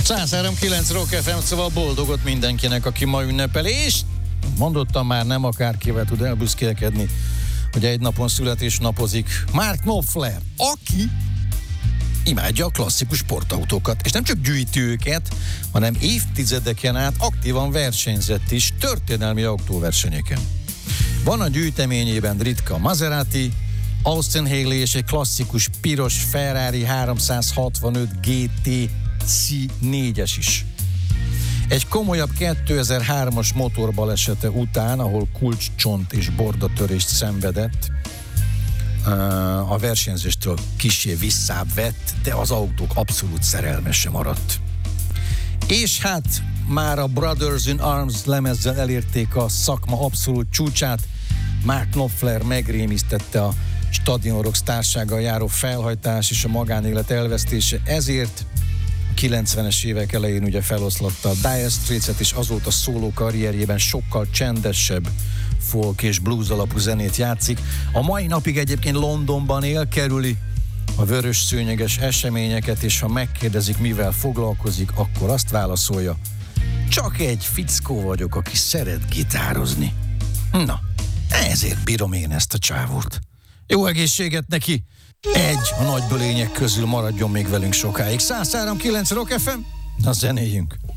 103.9 Rock FM, szóval boldogot mindenkinek, aki ma ünnepel, és mondottam már, nem akárkivel tud elbüszkélkedni, hogy egy napon születésnapozik Mark Knopfler, aki imádja a klasszikus sportautókat, és nem csak gyűjti őket, hanem évtizedeken át aktívan versenyzett is történelmi autóversenyeken. Van a gyűjteményében ritka Maserati, Austin Haley és egy klasszikus piros Ferrari 365 GT C4-es is. Egy komolyabb 2003-as motorbalesete után, ahol kulcscsont és bordatörést szenvedett, a versenyzéstől kissé visszább vett, de az autók abszolút szerelmese maradt. És hát már a Brothers in Arms lemezzel elérték a szakma abszolút csúcsát. Mark Knopfler megrémisztette a Stadion Rock társággal járó felhajtás és a magánélet elvesztése, ezért a 90-es évek elején ugye feloszlatta a Dire Straits-et, és azóta szóló karrierjében sokkal csendesebb folk és blues alapú zenét játszik. A mai napig egyébként Londonban él, kerüli a vörös szőnyeges eseményeket, és ha megkérdezik, mivel foglalkozik, akkor azt válaszolja: csak egy fickó vagyok, aki szeret gitározni. Na, ezért bírom én ezt a csávót. Jó egészséget neki! Egy a nagy bölények közül, maradjon még velünk sokáig. 103.9 Rock FM, na zenéljünk!